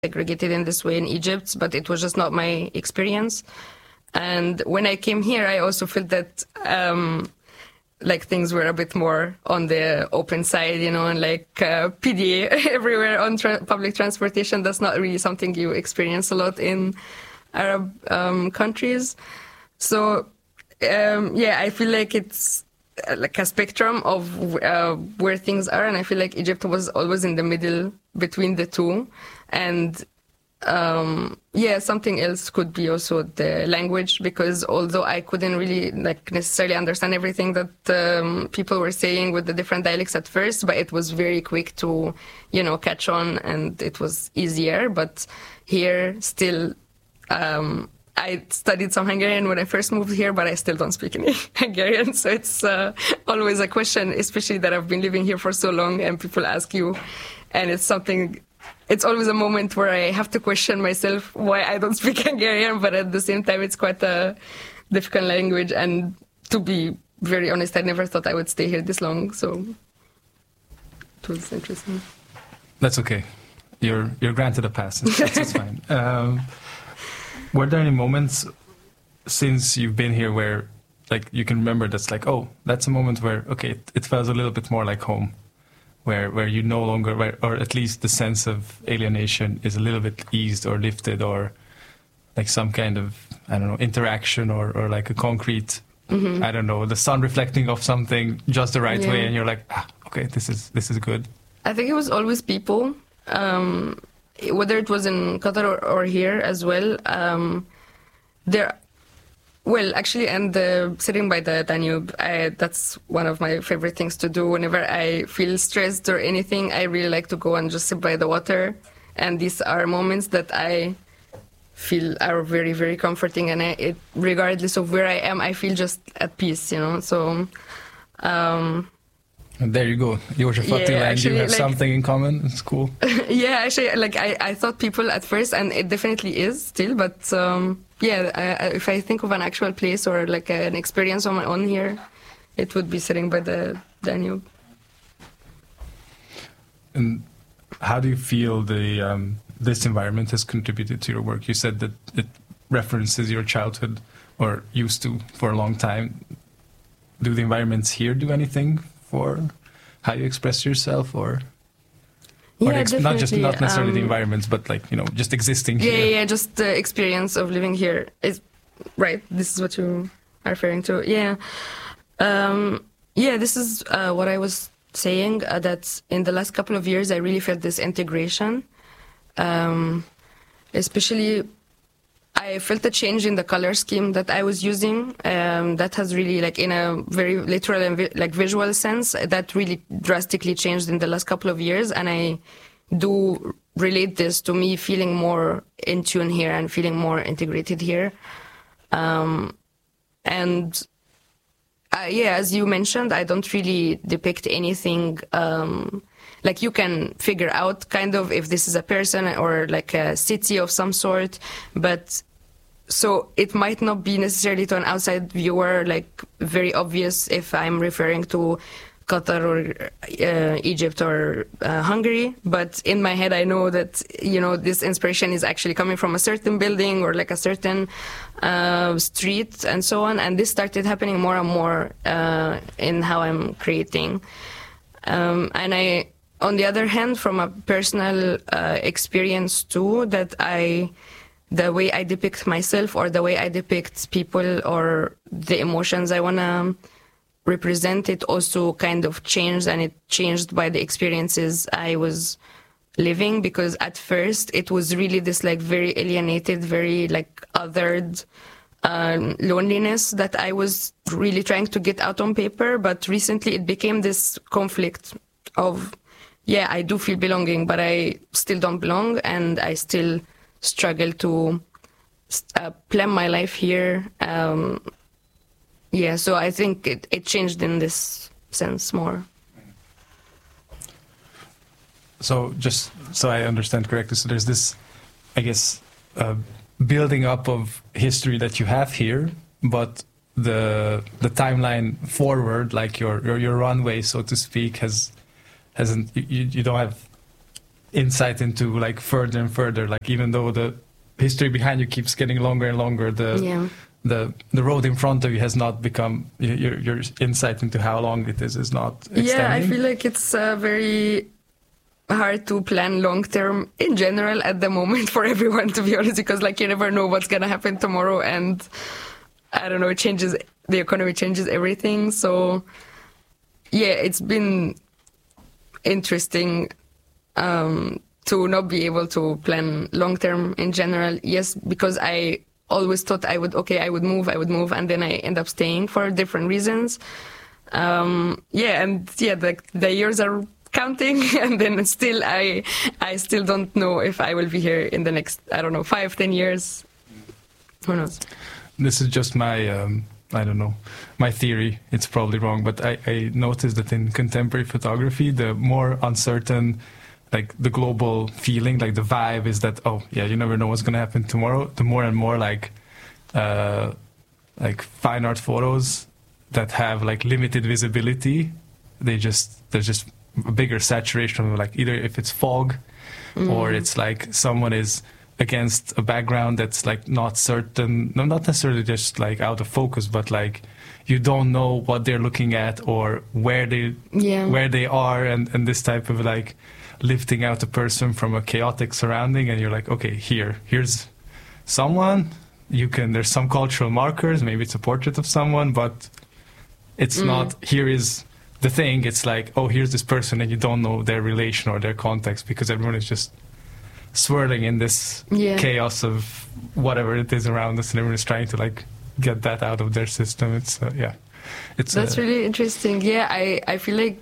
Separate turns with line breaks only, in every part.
segregated in this way in Egypt, but it was just not my experience. And when I came here, I also felt that like things were a bit more on the open side, you know, and like PDA everywhere on public transportation. That's not really something you experience a lot in Arab countries. So yeah, I feel like it's like a spectrum of where things are, and I feel like Egypt was always in the middle between the two. And yeah, something else could be also the language, because although I couldn't really like necessarily understand everything that people were saying with the different dialects at first, but it was very quick to, you know, catch on, and it was easier. But here still, I studied some Hungarian when I first moved here, but I still don't speak any Hungarian. So it's always a question, especially that I've been living here for so long and people ask you, and it's something, it's always a moment where I have to question myself why I don't speak Hungarian, but at the same time, it's quite a difficult language. And to be very honest, I never thought I would stay here this long. So it was interesting.
That's okay. You're granted a pass. That's fine. Were there any moments since you've been here where, like, you can remember that's like, oh, that's a moment where, okay, it felt a little bit more like home, where you no longer, or at least the sense of alienation is a little bit eased or lifted, or like some kind of, I don't know, interaction or like a concrete, I don't know, the sun reflecting off something just the right way, and you're like, okay, this is good.
I think it was always people. Whether it was in Qatar or here as well, well, actually, and sitting by the Danube, that's one of my favorite things to do. Whenever I feel stressed or anything, I really like to go and just sit by the water. And these are moments that I feel are very, very comforting. And regardless of where I am, I feel just at peace, you know. So
and there you go. Georgia Fatila, and you have like, something in common. It's cool.
Yeah, actually, like I thought people at first, and it definitely is still, but yeah, if I think of an actual place or like an experience on my own here, it would be sitting by the Danube.
And how do you feel this environment has contributed to your work? You said that it references your childhood, or used to, for a long time. Do the environments here do anything for how you express yourself, or
yeah,
not necessarily the environments, but like, you know, just existing here?
Yeah, just the experience of living here is right. This is what you are referring to. Yeah, yeah. This is what I was saying. That in the last couple of years, I really felt this integration, especially. I felt a change in the color scheme that I was using. That has really, like, in a very literal and like visual sense, that really drastically changed in the last couple of years. And I do relate this to me feeling more in tune here and feeling more integrated here. And yeah, as you mentioned, I don't really depict anything. Like, you can figure out kind of if this is a person or like a city of some sort, but so it might not be necessarily to an outside viewer like very obvious if I'm referring to Qatar or Egypt or Hungary, but in my head I know that, you know, this inspiration is actually coming from a certain building or like a certain street and so on, and this started happening more and more in how I'm creating. And I, on the other hand, from a personal experience too, that the way I depict myself or the way I depict people or the emotions I want to represent, it also kind of changed, and it changed by the experiences I was living, because at first it was really this like very alienated, very like othered loneliness that I was really trying to get out on paper, but recently it became this conflict of, yeah, I do feel belonging, but I still don't belong, and I still struggle to plan my life here. Yeah, so I think it changed in this sense more.
So just so I understand correctly, so there's this, I guess, building up of history that you have here, but the timeline forward, like your runway, so to speak, hasn't, you don't have insight into like further and further, like even though the history behind you keeps getting longer and longer, the road in front of you has not become, your insight into how long it is not extending.
Yeah, I feel like it's very hard to plan long term in general at the moment for everyone, to be honest, because like you never know what's gonna happen tomorrow, and I don't know, it changes, the economy changes everything. So yeah, it's been interesting to not be able to plan long term in general. Yes, because I always thought I would move, and then I end up staying for different reasons. The years are counting, and then still I still don't know if I will be here in the next, I don't know, 5-10 years. Who knows?
This is just my I don't know, my theory. It's probably wrong, but I noticed that in contemporary photography, the more uncertain, like the global feeling, like the vibe is that, oh yeah, you never know what's going to happen tomorrow. The more and more like fine art photos that have like limited visibility, there's just a bigger saturation of like, either if it's fog or it's like someone is against a background that's like not certain, no, not necessarily just like out of focus, but like you don't know what they're looking at or where they are, and this type of like lifting out a person from a chaotic surrounding, and you're like, okay, here's someone, there's some cultural markers, maybe it's a portrait of someone, but it's not, here is the thing. It's like, oh, here's this person, and you don't know their relation or their context, because everyone is just swirling in this chaos of whatever it is around us, and everyone is trying to like get that out of their system. It's that's
really interesting. Yeah, I feel like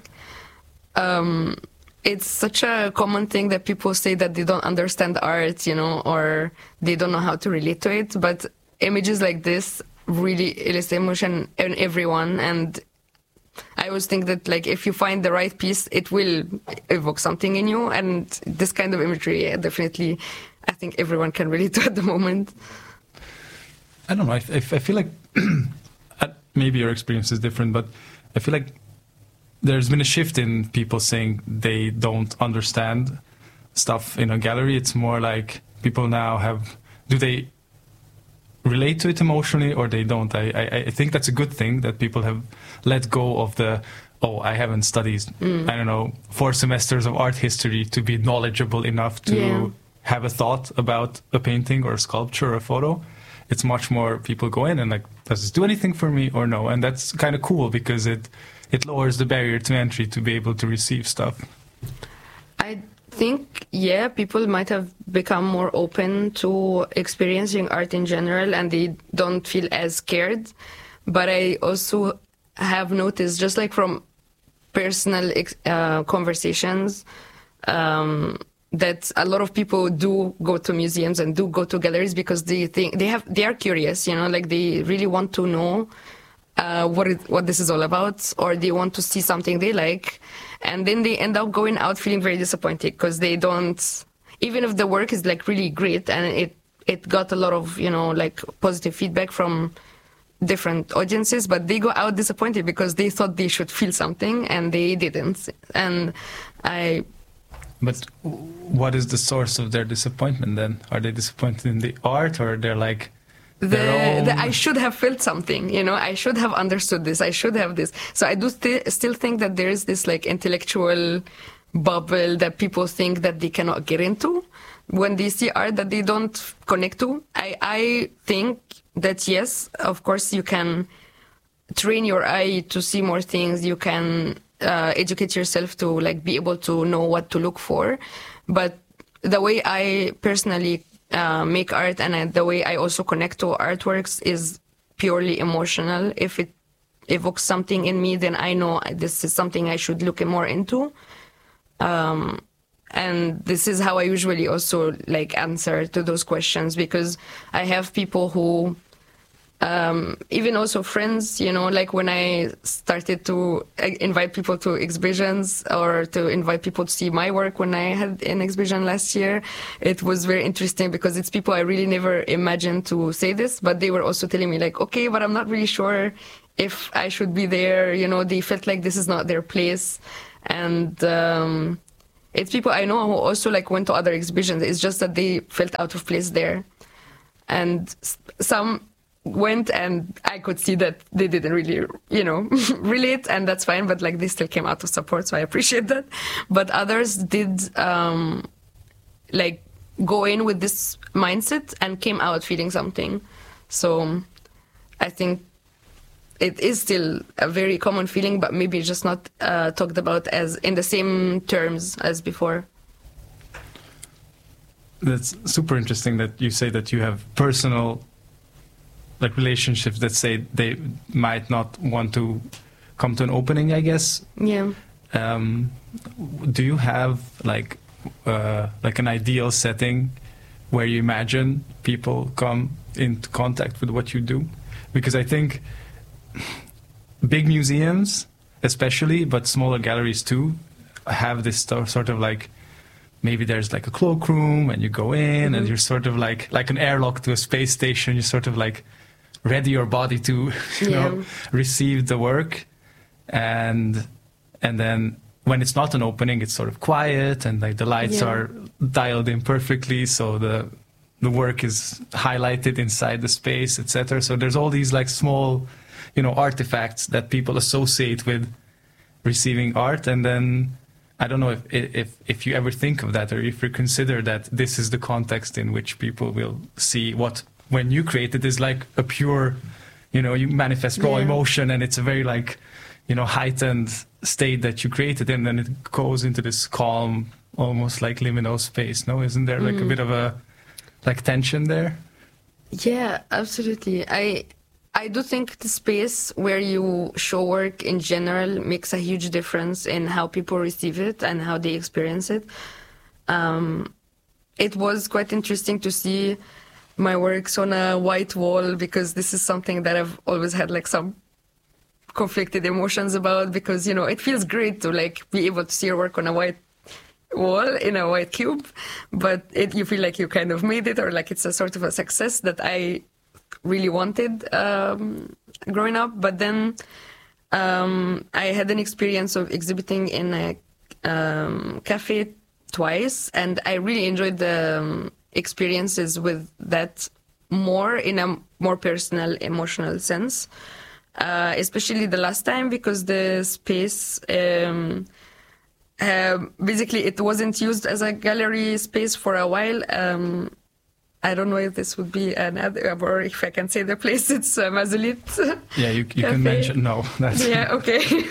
it's such a common thing that people say that they don't understand art, you know, or they don't know how to relate to it, but images like this really elicit emotion in everyone. And I always think that like if you find the right piece, it will evoke something in you, and this kind of imagery, definitely, I think everyone can relate to at the moment.
I don't know, I feel like maybe your experience is different, but I feel like there's been a shift in people saying they don't understand stuff in a gallery. It's more like people now do they relate to it emotionally or they don't? I think that's a good thing, that people have let go of I haven't studied, I don't know, 4 semesters of art history to be knowledgeable enough to have a thought about a painting or a sculpture or a photo. It's much more people go in and like, does this do anything for me or no? And that's kind of cool, because it lowers the barrier to entry to be able to receive stuff.
I think, people might have become more open to experiencing art in general, and they don't feel as scared. But I also have noticed, just like from personal conversations, that a lot of people do go to museums and do go to galleries because they think they are curious, you know, like they really want to know what this is all about, or they want to see something they like, and then they end up going out feeling very disappointed because they don't, even if the work is like really great and it got a lot of, you know, like positive feedback from different audiences, but they go out disappointed because they thought they should feel something and they didn't.
But what is the source of their disappointment then? Are they disappointed in the art, or they're like
I should have felt something, you know, I should have understood this, I should have this. So I do still think that there is this like intellectual bubble that people think that they cannot get into when they see art that they don't connect to. I think that yes, of course you can train your eye to see more things, you can educate yourself to like be able to know what to look for, but the way I personally make art and the way I also connect to artworks is purely emotional. If it evokes something in me, then I know this is something I should look more into. And this is how I usually also like answer to those questions, because I have people who even also friends, you know, like when I started to invite people to exhibitions or to invite people to see my work when I had an exhibition last year, it was very interesting because it's people I really never imagined to say this, but they were also telling me like, okay, but I'm not really sure if I should be there. You know, they felt like this is not their place. And it's people I know who also like went to other exhibitions. It's just that they felt out of place there, and some went and I could see that they didn't really, you know, relate, and that's fine, but like they still came out of support, so I appreciate that. But others did like go in with this mindset and came out feeling something. So I think it is still a very common feeling, but maybe just not talked about as in the same terms as before.
That's super interesting that you say that you have personal like relationships that say they might not want to come to an opening, I guess.
Yeah.
Do you have like an ideal setting where you imagine people come into contact with what you do? Because I think big museums especially, but smaller galleries too, have this sort of like, maybe there's like a cloakroom and you go in and you're sort of like an airlock to a space station. You sort of like ready your body to you know, receive the work, and then when it's not an opening, it's sort of quiet and like the lights are dialed in perfectly, so the work is highlighted inside the space, etc. So there's all these like small, you know, artifacts that people associate with receiving art. And then I don't know if you ever think of that, or if you consider that this is the context in which people will see what, when you create it, is like a pure, you know, you manifest raw emotion, and it's a very like, you know, heightened state that you created, and then it goes into this calm, almost like liminal space. No, isn't there like a bit of a like tension there?
Yeah, absolutely. I do think the space where you show work in general makes a huge difference in how people receive it and how they experience it. It was quite interesting to see my works on a white wall, because this is something that I've always had like some conflicted emotions about, because, you know, it feels great to like be able to see your work on a white wall in a white cube, but you feel like you kind of made it, or like it's a sort of a success that I really wanted growing up. But then I had an experience of exhibiting in a cafe twice, and I really enjoyed the experiences with that more in a more personal, emotional sense, especially the last time, because the space basically it wasn't used as a gallery space for a while. I don't know if this would be another, or if I can say the place. It's Mazulit.
Yeah, you can mention. No, that's
yeah, okay.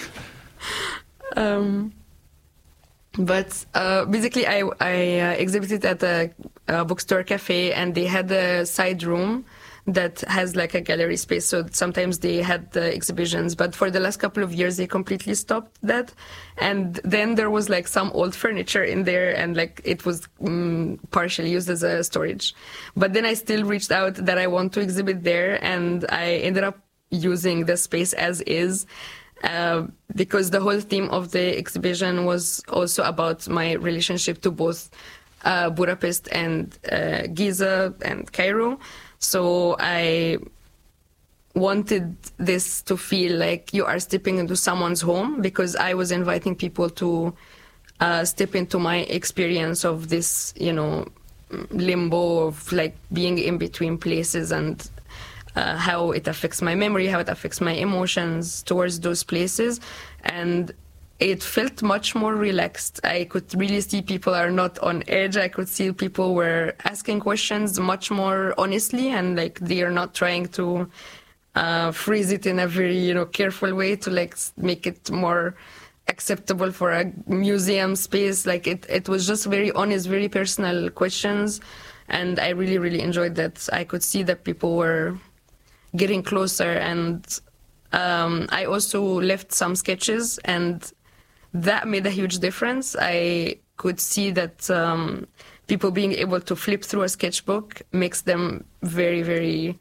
But basically, I exhibited at a bookstore cafe, and they had a side room that has like a gallery space. So sometimes they had the exhibitions, but for the last couple of years, they completely stopped that. And then there was like some old furniture in there, and like it was partially used as a storage. But then I still reached out that I want to exhibit there, and I ended up using the space as is. Because the whole theme of the exhibition was also about my relationship to both Budapest and Giza and Cairo. So I wanted this to feel like you are stepping into someone's home, because I was inviting people to step into my experience of this, you know, limbo of like being in between places, and how it affects my memory, how it affects my emotions towards those places. And it felt much more relaxed. I could really see people are not on edge. I could see people were asking questions much more honestly, and like they are not trying to phrase it in a very, you know, careful way to like make it more acceptable for a museum space. Like it was just very honest, very personal questions. And I really, really enjoyed that. I could see that people were getting closer, and I also left some sketches, and that made a huge difference. I could see that people being able to flip through a sketchbook makes them very, very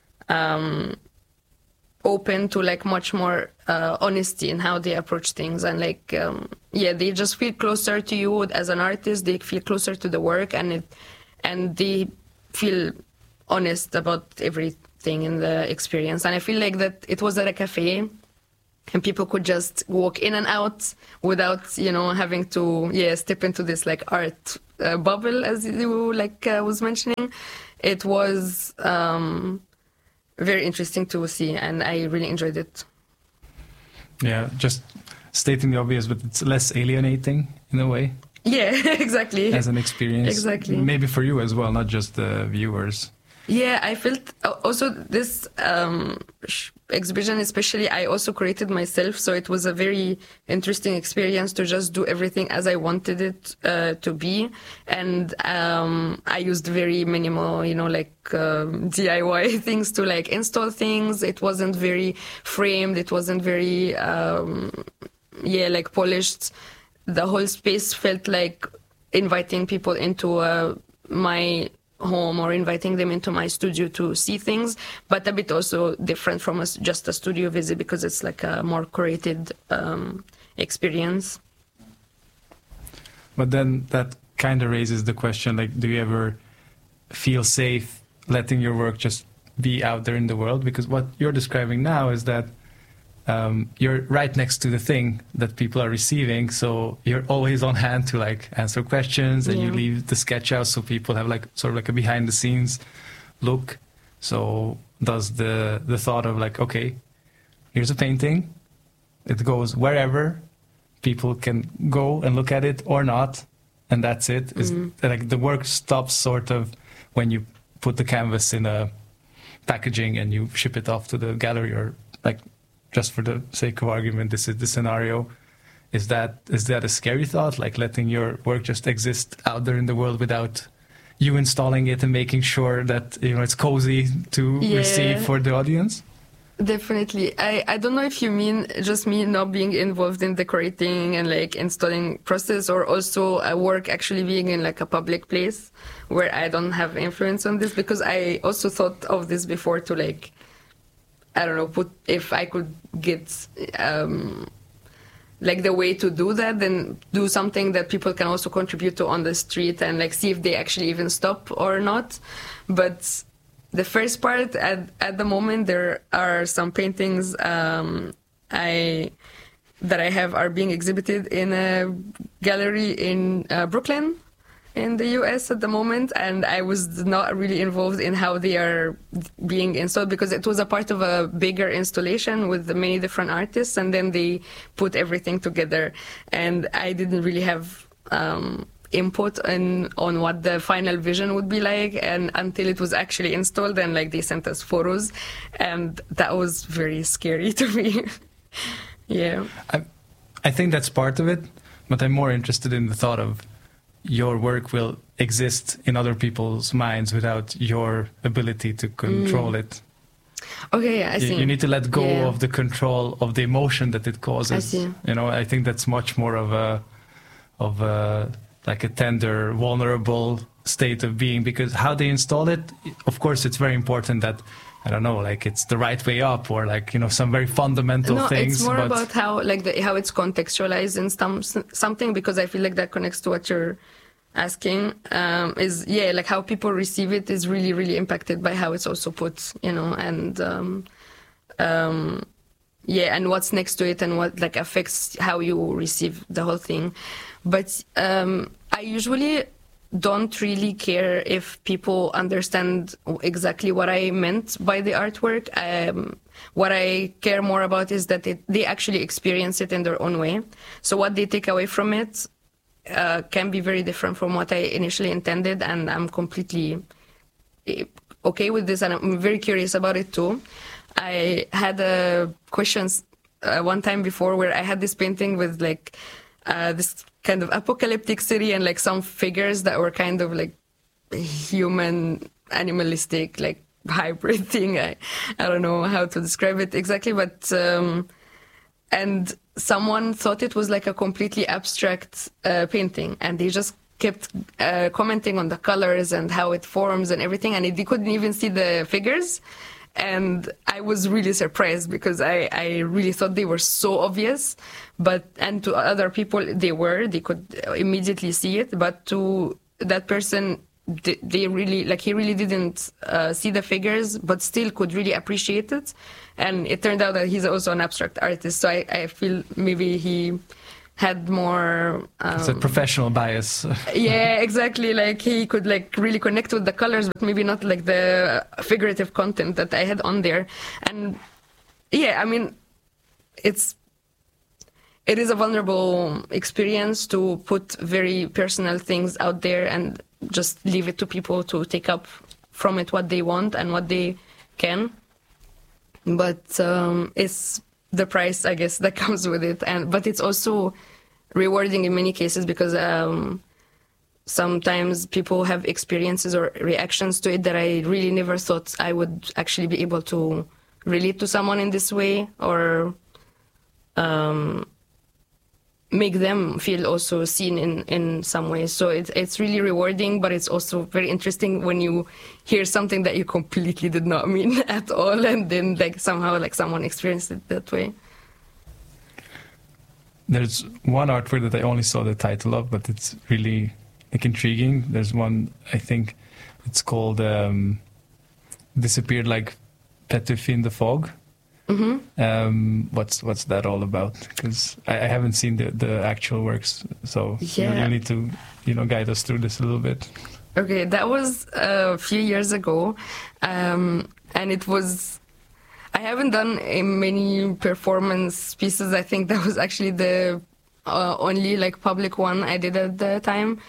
open to like much more honesty in how they approach things. And like, yeah, they just feel closer to you as an artist. They feel closer to the work, and they feel honest about everything in the experience. And I feel like that it was at a cafe, and people could just walk in and out without, you know, having to step into this like art bubble, as you was mentioning. It was very interesting to see, and I really enjoyed it.
Yeah, just stating the obvious, but it's less alienating in a way.
Yeah, exactly.
As an experience.
Exactly.
Maybe for you as well, not just the viewers.
Yeah, I felt also this exhibition, especially, I also created myself. So it was a very interesting experience to just do everything as I wanted it to be. And I used very minimal, you know, like DIY things to like install things. It wasn't very framed. It wasn't very, like polished. The whole space felt like inviting people into my home or inviting them into my studio to see things, but a bit also different from just a studio visit because it's like a more curated experience.
But then that kind of raises the question, like, do you ever feel safe letting your work just be out there in the world? Because what you're describing now is that you're right next to the thing that people are receiving, so you're always on hand to like answer questions, and you leave the sketch out so people have like sort of like a behind the scenes look. So does the thought of like, okay, here's a painting, it goes wherever, people can go and look at it or not, and that's it. Is like the work stops sort of when you put the canvas in a packaging and you ship it off to the gallery, or like, just for the sake of argument, this is the scenario. Is that a scary thought, like letting your work just exist out there in the world without you installing it and making sure that, you know, it's cozy to receive for the audience?
Definitely. I don't know if you mean just me not being involved in decorating and like installing process, or also a work actually being in like a public place where I don't have influence on this, because I also thought of this before to like, I don't know, if I could get like the way to do that, then do something that people can also contribute to on the street and like see if they actually even stop or not. But the first part, at the moment, there are some paintings that I have are being exhibited in a gallery in Brooklyn, in the US at the moment, and I was not really involved in how they are being installed because it was a part of a bigger installation with many different artists, and then they put everything together, and I didn't really have input on what the final vision would be like, and until it was actually installed, and like they sent us photos, and that was very scary to me. Yeah,
I think that's part of it, but I'm more interested in the thought of your work will exist in other people's minds without your ability to control it.
Okay, I see.
You need to let go of the control of the emotion that it causes.
I see.
You know, I think that's much more of a like a tender, vulnerable state of being, because how they install it, of course, it's very important that, I don't know, like it's the right way up, or like, you know, some very fundamental things.
It's more about how like how it's contextualized in something, because I feel like that connects to what you're asking. Is like how people receive it is really, really impacted by how it's also put, you know, and and what's next to it and what like affects how you receive the whole thing. But I usually don't really care if people understand exactly what I meant by the artwork. What I care more about is that they actually experience it in their own way. So what they take away from it can be very different from what I initially intended, and I'm completely okay with this, and I'm very curious about it too. I had questions one time before where I had this painting with like this kind of apocalyptic city and like some figures that were kind of like human, animalistic, like hybrid thing. I don't know how to describe it exactly, but and someone thought it was like a completely abstract painting, and they just kept commenting on the colors and how it forms and everything, and they couldn't even see the figures. And I was really surprised because I really thought they were so obvious, and to other people they could immediately see it, but to that person they really, like, he really didn't see the figures, but still could really appreciate it. And it turned out that he's also an abstract artist, so I feel maybe he had more
it's a professional bias.
yeah, exactly, like he could like really connect with the colors, but maybe not like the figurative content that I had on there. And yeah, I mean, it is a vulnerable experience to put very personal things out there and just leave it to people to take up from it what they want and what they can. But it's the price, I guess, that comes with it. But it's also rewarding in many cases, because sometimes people have experiences or reactions to it that I really never thought I would actually be able to relate to someone in this way, or make them feel also seen in some ways. So it's really rewarding, but it's also very interesting when you hear something that you completely did not mean at all, and then like somehow like someone experienced it that way.
There's one artwork that I only saw the title of, but it's really like intriguing. There's one, I think it's called Disappeared Like Petuffi in the Fog. Mm-hmm. What's that all about? Because I haven't seen the actual works, so you need to guide us through this a little bit.
Okay, that was a few years ago, and it was. I haven't done many performance pieces. I think that was actually the only like public one I did at the time,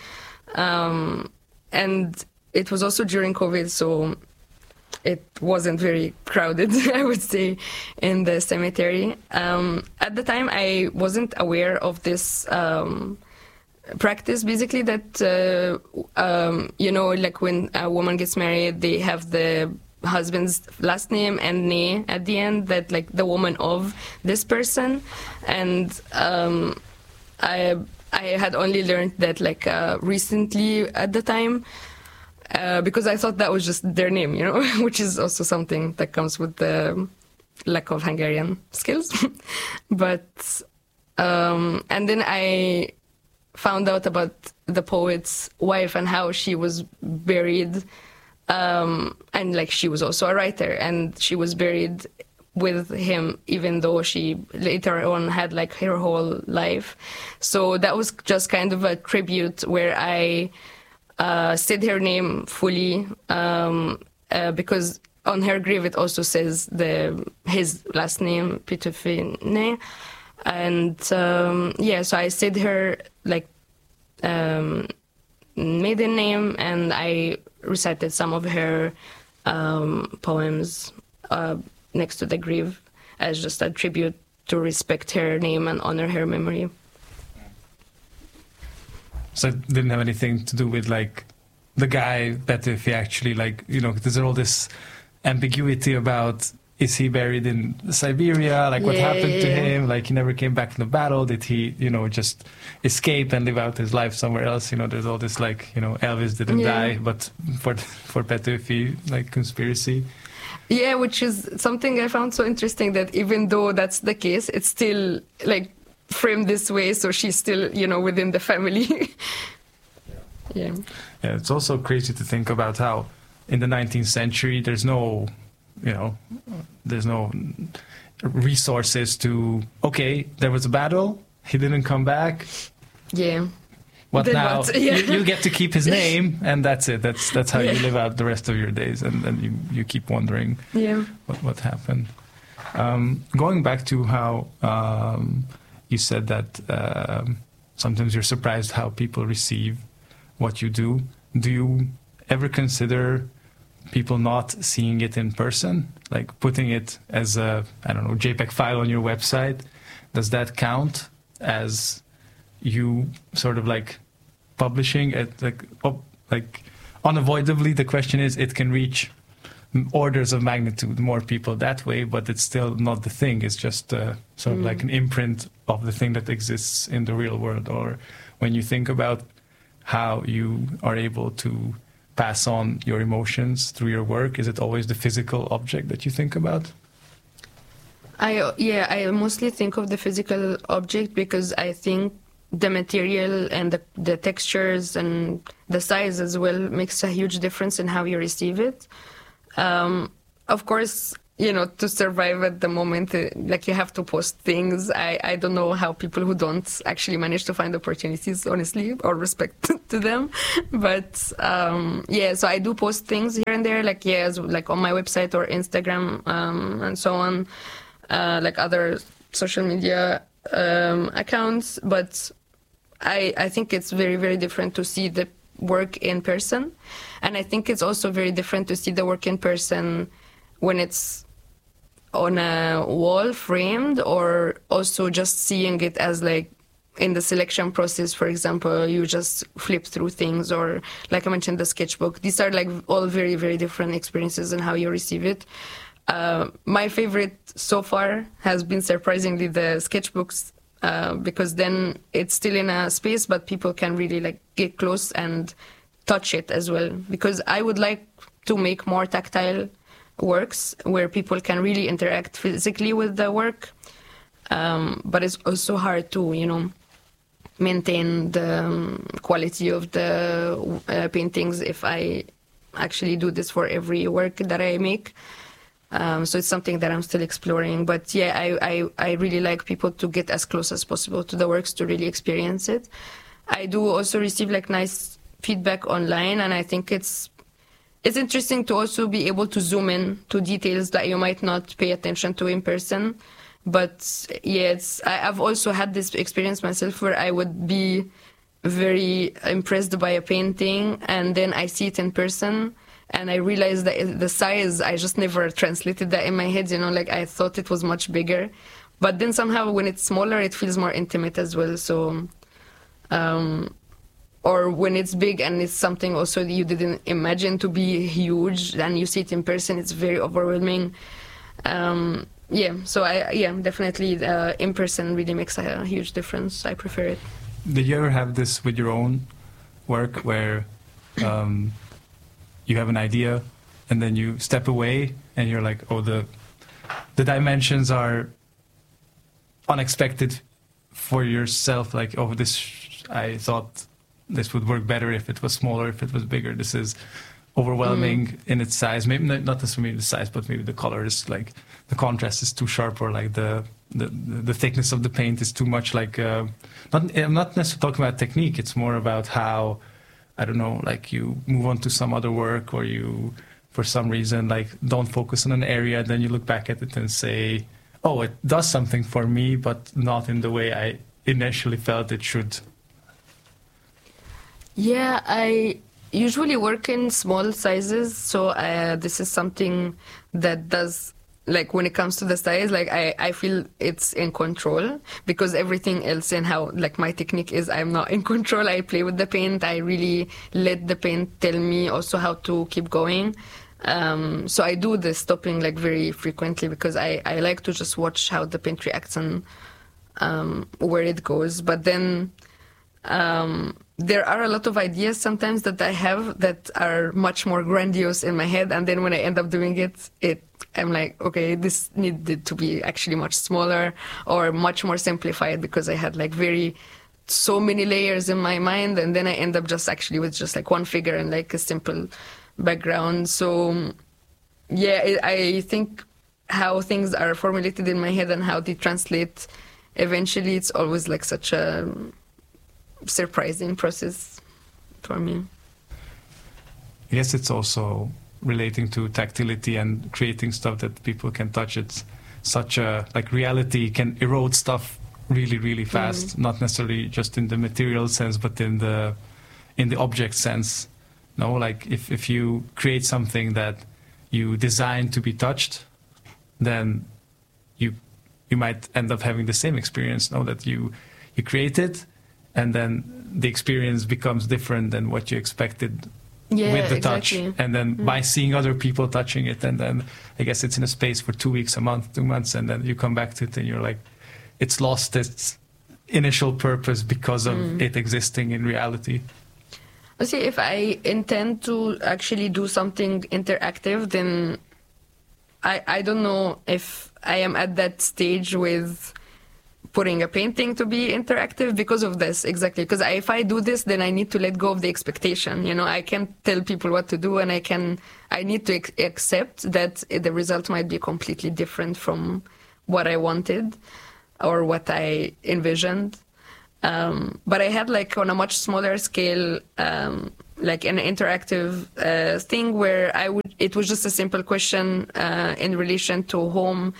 and it was also during COVID, so it wasn't very crowded, I would say, in the cemetery. At the time, I wasn't aware of this practice, basically, that, like when a woman gets married, they have the husband's last name and ne at the end, that like the woman of this person. And I had only learned that like recently at the time, because I thought that was just their name, which is also something that comes with the lack of Hungarian skills. But and then I found out about the poet's wife and how she was buried, and like she was also a writer, and she was buried with him even though she later on had like her whole life. So that was just kind of a tribute where I said her name fully, because on her grave it also says his last name, Petuffi, and so I said her like maiden name, and I recited some of her poems next to the grave as just a tribute to respect her name and honor her memory.
So it didn't have anything to do with like the guy, Petuffi, actually, like, there's all this ambiguity about, is he buried in Siberia? Like what happened to him? Like he never came back from the battle. Did he, just escape and live out his life somewhere else? There's all this like, Elvis didn't die, but for Petuffi, like conspiracy.
Yeah, which is something I found so interesting, that even though that's the case, it's still like framed this way, so she's still within the family. Yeah,
it's also crazy to think about how in the 19th century there's no resources to, okay, there was a battle, he didn't come back, what then now? You get to keep his name, and that's it. That's how you live out the rest of your days, and then you keep wondering what happened. Going back to how you said that sometimes you're surprised how people receive what you do. Do you ever consider people not seeing it in person, like putting it as a, JPEG file on your website? Does that count as you sort of like publishing it? Like unavoidably, the question is, it can reach orders of magnitude more people that way, but it's still not the thing. It's just sort of like an imprint of the thing that exists in the real world. Or when you think about how you are able to pass on your emotions through your work, is it always the physical object that you think about? I
mostly think of the physical object, because I think the material and the textures and the size as well makes a huge difference in how you receive it. Of course, you know, to survive at the moment, like you have to post things. I don't know how people who don't actually manage to find opportunities, honestly, or respect to them. But yeah, so I do post things here and there, like like on my website or Instagram and so on, like other social media accounts. But I think it's very, very different to see the work in person. And I think it's also very different to see the work in person when it's on a wall framed, or also just seeing it as like in the selection process, for example, you just flip through things, or like I mentioned, the sketchbook. These are like all very, very different experiences and how you receive it. My favorite so far has been surprisingly the sketchbooks, because then it's still in a space, but people can really like get close and touch it as well. Because I would like to make more tactile works where people can really interact physically with the work, but it's also hard to, you know, maintain the quality of the paintings if I actually do this for every work that I make. So it's something that I'm still exploring. But yeah, I really like people to get as close as possible to the works to really experience it. I do also receive like nice feedback online, and I think it's interesting to also be able to zoom in to details that you might not pay attention to in person. But yeah, I've also had this experience myself where I would be very impressed by a painting, and then I see it in person and I realize that the size, I just never translated that in my head, you know, like I thought it was much bigger. But then somehow when it's smaller, it feels more intimate as well. So, or when it's big and it's something also that you didn't imagine to be huge, and you see it in person, it's very overwhelming. Yeah, so definitely in person really makes a huge difference. I prefer it.
Did you ever have this with your own work where you have an idea and then you step away and you're like, oh, the dimensions are unexpected for yourself, like, oh, I thought this would work better if it was smaller, if it was bigger. This is overwhelming in its size. Maybe not necessarily the size, but maybe the color is like, the contrast is too sharp, or like the thickness of the paint is too much. Like, I'm not necessarily talking about technique. It's more about how, I don't know, like you move on to some other work, or you, for some reason, like don't focus on an area. Then you look back at it and say, oh, it does something for me, but not in the way I initially felt it should.
Yeah, I usually work in small sizes, so this is something that does, like when it comes to the size, like I feel it's in control, because everything else in how like my technique is, I'm not in control. I play with the paint. I really let the paint tell me also how to keep going. So I do the stopping like very frequently, because I like to just watch how the paint reacts and where it goes. But then there are a lot of ideas sometimes that I have that are much more grandiose in my head, and then when I end up doing it, I'm like, okay, this needed to be actually much smaller or much more simplified, because I had like so many layers in my mind, and then I end up just actually with just like one figure and like a simple background. So yeah, I think how things are formulated in my head and how they translate eventually, it's always like such a surprising process for me.
I guess it's also relating to tactility and creating stuff that people can touch. It's such a, like, reality can erode stuff really, really fast, not necessarily just in the material sense, but in the object sense. No, like if you create something that you design to be touched, then you might end up having the same experience, no, that you create it, and then the experience becomes different than what you expected with the touch. And then by seeing other people touching it, and then I guess it's in a space for 2 weeks, a month, 2 months, and then you come back to it and you're like, it's lost its initial purpose because of it existing in reality.
See, if I intend to actually do something interactive, then I don't know if I am at that stage with putting a painting to be interactive because of this, exactly. Because if I do this, then I need to let go of the expectation. You know, I can't tell people what to do, and I need to accept that the result might be completely different from what I wanted or what I envisioned. But I had like on a much smaller scale, like an interactive thing where it was just a simple question in relation to home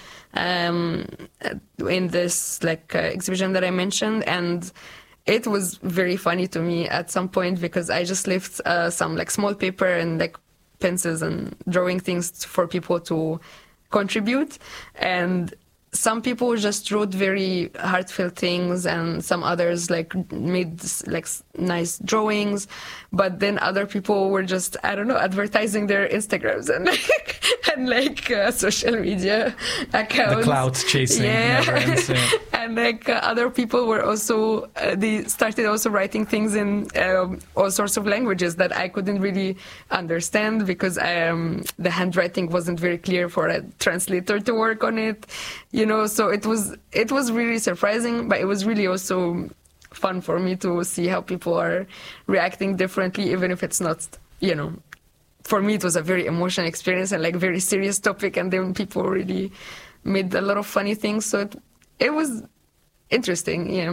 in this like exhibition that I mentioned, and it was very funny to me at some point because I just left some like small paper and like pencils and drawing things for people to contribute, and some people just wrote very heartfelt things, and some others like made like nice drawings, but then other people were just, I don't know, advertising their Instagrams and social media accounts.
The cloud chasing never ends. Yeah.
And like other people were also, they started also writing things in all sorts of languages that I couldn't really understand because the handwriting wasn't very clear for a translator to work on it. You know, so it was really surprising, but it was really also fun for me to see how people are reacting differently, even if it's not, you know, for me it was a very emotional experience and like very serious topic, and then people really made a lot of funny things. So it was interesting, yeah.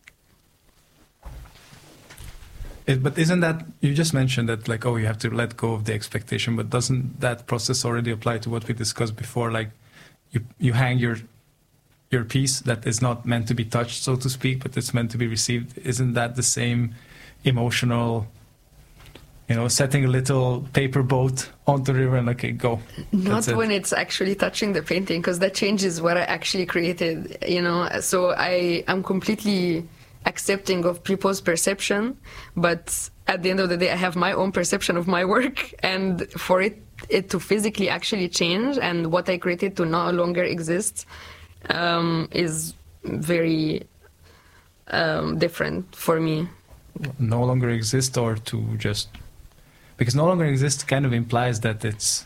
But isn't that, you just mentioned that like, oh, you have to let go of the expectation, but doesn't that process already apply to what we discussed before? Like you hang your piece that is not meant to be touched, so to speak, but it's meant to be received. Isn't that the same emotional, you know, setting a little paper boat onto the river and okay, go?
Not when it's actually touching the painting, because that changes what I actually created, you know. So I am completely accepting of people's perception, but at the end of the day, I have my own perception of my work, and for it to physically actually change and what I created to no longer exist is very different for me.
No longer exist, or to just, because no longer exist kind of implies that it's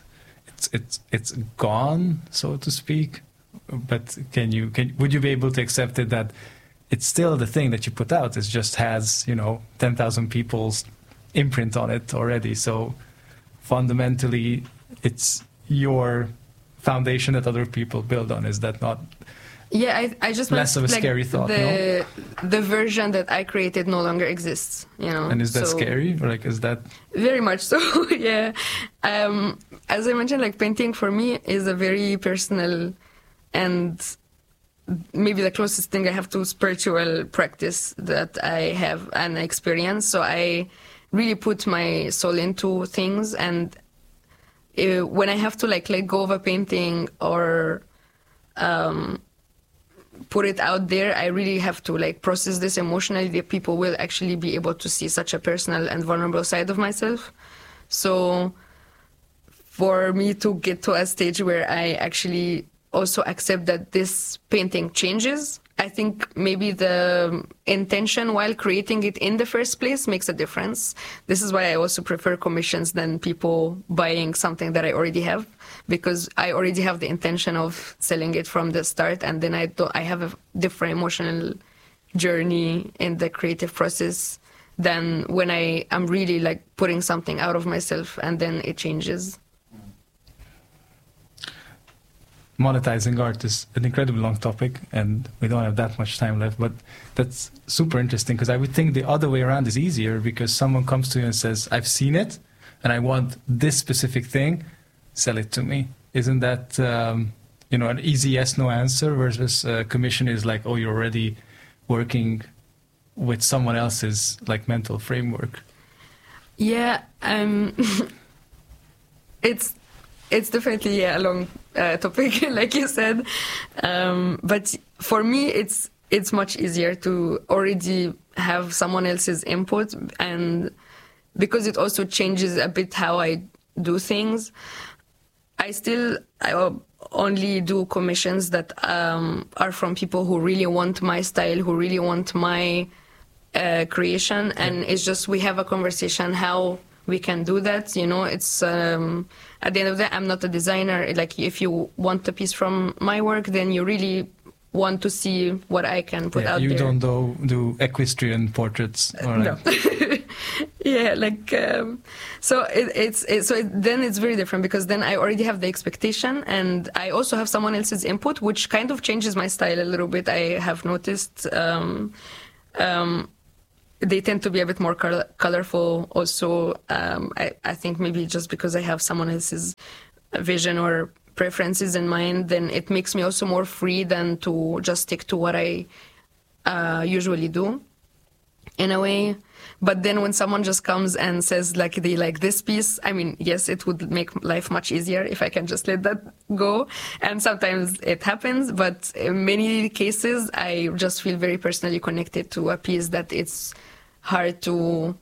gone, so to speak. But would you be able to accept it that it's still the thing that you put out? It just has, you know, 10,000 people's imprint on it already. So fundamentally, it's your foundation that other people build on. Is that not?
Yeah, I just
less of a scary thought.
The version that I created no longer exists, you know.
And is that scary, or like is that?
Very much so. Yeah. As I mentioned, like painting for me is a very personal and maybe the closest thing I have to spiritual practice that I have and experience. So I really put my soul into things, and when I have to like let go of a painting or put it out there, I really have to like process this emotionally, that people will actually be able to see such a personal and vulnerable side of myself. So for me to get to a stage where I actually also accept that this painting changes, I think maybe the intention while creating it in the first place makes a difference. This is why I also prefer commissions than people buying something that I already have, because I already have the intention of selling it from the start, and then I have a different emotional journey in the creative process than when I am really like putting something out of myself and then it changes.
Monetizing art is an incredibly long topic, and we don't have that much time left, but that's super interesting, because I would think the other way around is easier, because someone comes to you and says, I've seen it and I want this specific thing, sell it to me. Isn't that you know, an easy yes no answer, versus commission is like, oh, you're already working with someone else's like mental framework? Yeah,
it's definitely a long topic, like you said. But for me, it's much easier to already have someone else's input, and because it also changes a bit how I do things. I only do commissions that are from people who really want my style, who really want my creation, and it's just we have a conversation how we can do that. You know, it's at the end of the day, I'm not a designer. Like, if you want a piece from my work, then you really want to see what I can put out
you
there.
You don't do equestrian portraits? Or
No. Yeah, like so then it's very different, because then I already have the expectation, and I also have someone else's input, which kind of changes my style a little bit. I have noticed they tend to be a bit more colorful. Also, I think maybe just because I have someone else's vision or preferences in mind, then it makes me also more free than to just stick to what I usually do, in a way. But then when someone just comes and says like they like this piece, I mean, yes, it would make life much easier if I can just let that go. And sometimes it happens, but in many cases, I just feel very personally connected to a piece that it's hard to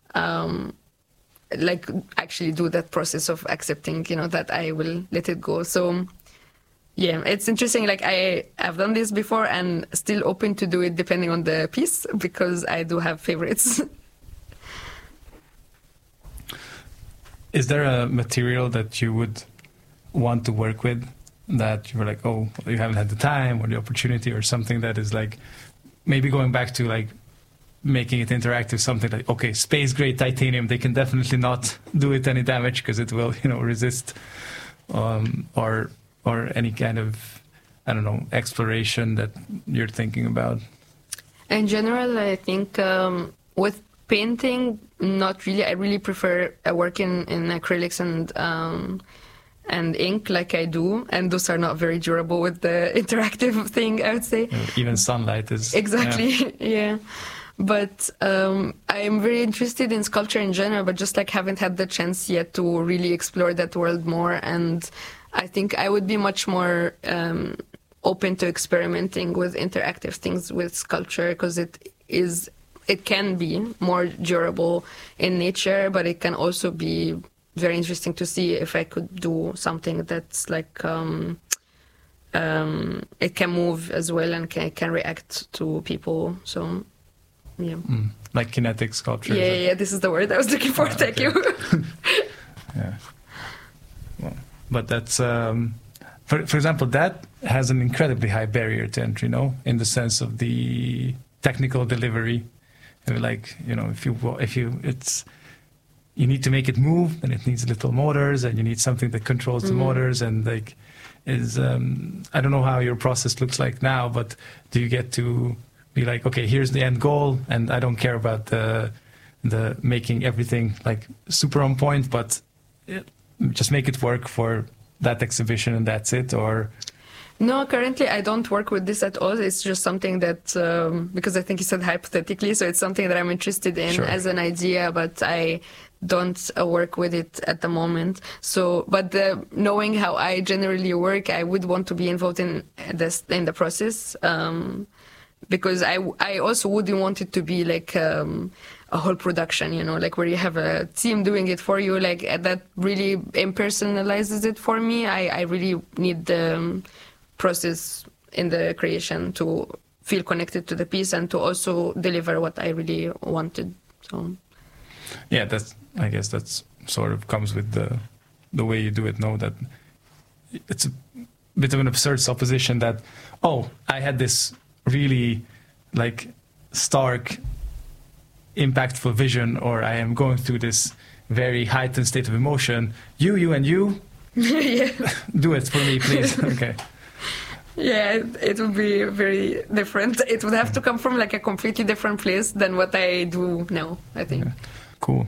like actually do that process of accepting, you know, that I will let it go. So yeah, it's interesting. Like I have done this before and still open to do it depending on the piece, because I do have favorites.
Is there a material that you would want to work with that you were like, oh, you haven't had the time or the opportunity, or something that is like, maybe going back to like making it interactive, something like, okay, space grade titanium, they can definitely not do it any damage because it will, you know, resist, or any kind of, I don't know, exploration that you're thinking about?
In general, I think with painting, not really. I really prefer working in acrylics and ink like I do, and those are not very durable with the interactive thing, I would say.
Even sunlight is...
Exactly, yeah. But I'm very interested in sculpture in general, but just like haven't had the chance yet to really explore that world more. And I think I would be much more open to experimenting with interactive things with sculpture, because it can be more durable in nature, but it can also be very interesting to see if I could do something that's like it can move as well and can react to people. So yeah,
like kinetic sculpture.
Yeah, this is the word I was looking for. Thank you.
Yeah. Well, but that's for example, that has an incredibly high barrier to entry, no? In the sense of the technical delivery. Like, you know, you need to make it move, and it needs little motors, and you need something that controls the motors, and like I don't know how your process looks like now, but do you get to be like, okay, here's the end goal, and I don't care about the making everything like super on point, but just make it work for that exhibition and that's it? Or
no, currently I don't work with this at all. It's just something that, because I think you said hypothetically, so it's something that I'm interested in as an idea, but I don't work with it at the moment. So, but knowing how I generally work, I would want to be involved in the process, because I also wouldn't want it to be like a whole production, you know, like where you have a team doing it for you, like that really impersonalizes it for me. I really need the process in the creation to feel connected to the piece and to also deliver what I really wanted. So
yeah, I guess that's sort of comes with the way you do it. No, that it's a bit of an absurd supposition that, oh, I had this really like stark, impactful vision, or I am going through this very heightened state of emotion. You and you,
yeah.
Do it for me, please. Okay.
Yeah, it would be very different. It would have to come from like a completely different place than what I do now, I think.
Yeah. Cool.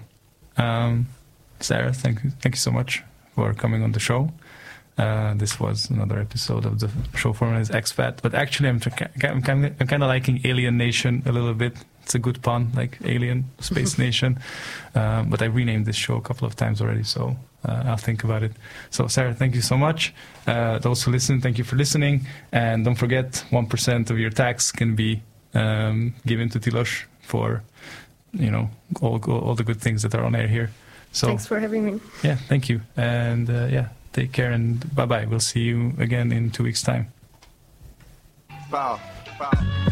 Sarah, thank you so much for coming on the show. This was another episode of the show format is Expat, but actually I'm kind of liking Alien Nation a little bit. It's a good pun, like Alien, Space Nation. But I renamed this show a couple of times already, so I'll think about it. So Sarah, thank you so much. Those who listen, thank you for listening. And don't forget, 1% of your tax can be given to Tilos for, you know, all the good things that are on air here. So
thanks for having me.
Yeah, thank you. And yeah, take care and bye-bye. We'll see you again in 2 weeks' time.
Bow.